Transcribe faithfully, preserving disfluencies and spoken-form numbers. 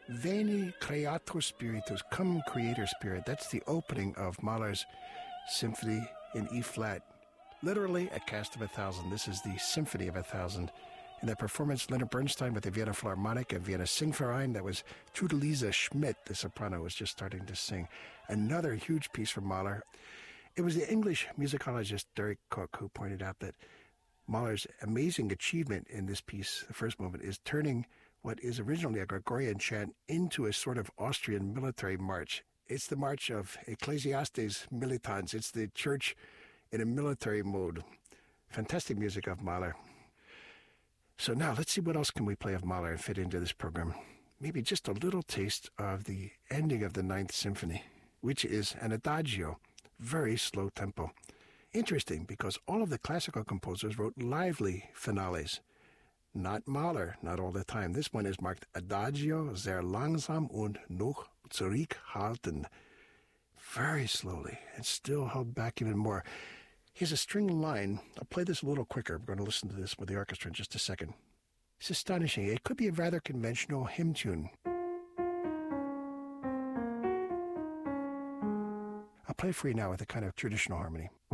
Veni Creator Spiritus, come Creator Spirit. That's the opening of Mahler's Symphony in E-flat. Literally a cast of a thousand. This is the Symphony of a Thousand. In that performance, Leonard Bernstein with the Vienna Philharmonic and Vienna Singverein. That was Trudelisa Schmidt, the soprano, was just starting to sing. Another huge piece from Mahler. It was the English musicologist Derek Cook who pointed out that Mahler's amazing achievement in this piece, the first movement, is turning what is originally a Gregorian chant into a sort of Austrian military march. It's the march of Ecclesiastes Militans. It's the church in a military mode. Fantastic music of Mahler. So now let's see what else can we play of Mahler and fit into this program. Maybe just a little taste of the ending of the Ninth Symphony, which is an adagio, very slow tempo. Interesting, because all of the classical composers wrote lively finales. Not Mahler, not all the time. This one is marked Adagio sehr langsam und noch zurückhaltend. Very slowly, and still held back even more. Here's a string line. I'll play this a little quicker. We're going to listen to this with the orchestra in just a second. It's astonishing. It could be a rather conventional hymn tune. I'll play it for you now with a kind of traditional harmony.